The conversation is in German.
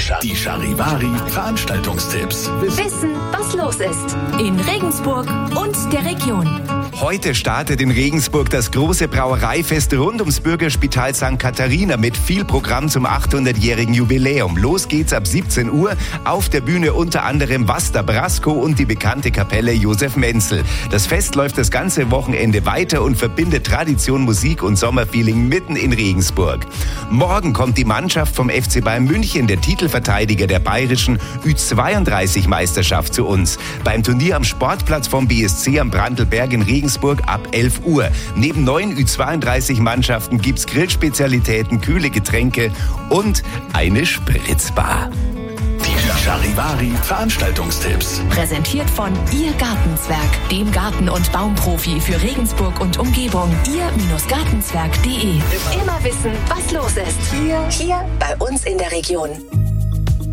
Die Charivari Veranstaltungstipps. Wissen, was los ist in Regensburg und der Region. Heute startet in Regensburg das große Brauereifest rund ums Bürgerspital St. Katharina mit viel Programm zum 800-jährigen Jubiläum. Los geht's ab 17 Uhr. Auf der Bühne unter anderem Vasta Brasco und die bekannte Kapelle Josef Menzel. Das Fest läuft das ganze Wochenende weiter und verbindet Tradition, Musik und Sommerfeeling mitten in Regensburg. Morgen kommt die Mannschaft vom FC Bayern München, der Titelverteidiger der bayerischen Ü32-Meisterschaft, zu uns. Beim Turnier am Sportplatz vom BSC am Brandlberg in Regensburg ab 11 Uhr. Neben 9 Ü32-Mannschaften gibt's Grillspezialitäten, kühle Getränke und eine Spritzbar. Die Charivari Veranstaltungstipps. Präsentiert von Ihr Gartenzwerg, dem Garten- und Baumprofi für Regensburg und Umgebung. Ihr-Gartenzwerg.de. Immer wissen, was los ist. Hier bei uns in der Region.